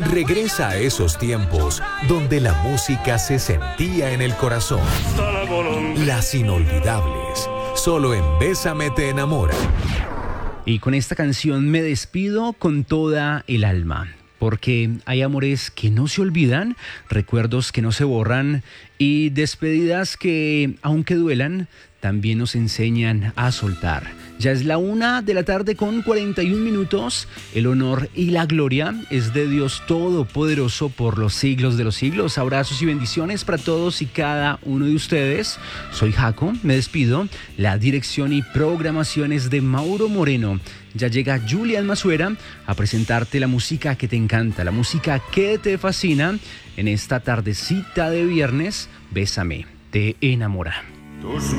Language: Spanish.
Regresa a esos tiempos donde la música se sentía en el corazón. Las inolvidables, solo en Bésame te enamora. Y con esta canción me despido con toda el alma, porque hay amores que no se olvidan, recuerdos que no se borran y despedidas que, aunque duelan, también nos enseñan a soltar. Ya es la 1:00 con 41 minutos. El honor y la gloria es de Dios Todopoderoso por los siglos de los siglos. Abrazos y bendiciones para todos y cada uno de ustedes. Soy Jaco, me despido. La dirección y programación es de Mauro Moreno. Ya llega Julián Masuera a presentarte la música que te encanta, la música que te fascina en esta tardecita de viernes. Bésame, te enamora.